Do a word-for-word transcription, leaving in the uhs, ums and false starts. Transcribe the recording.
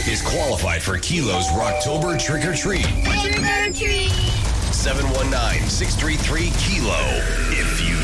is qualified for Kilo's Rocktober Trick or Treat. Trick or treat. seven one nine, six three three, Kilo. If you